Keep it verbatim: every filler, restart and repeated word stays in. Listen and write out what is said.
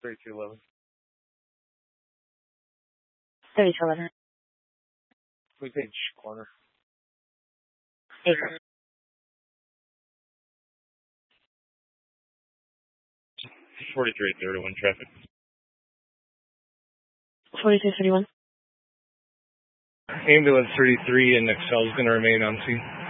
thirty-two eleven. thirty-two eleven. We page corner. Acre. forty-three thirty-one traffic. forty-three thirty-one. Ambulance thirty-three and Excel is going to remain on scene.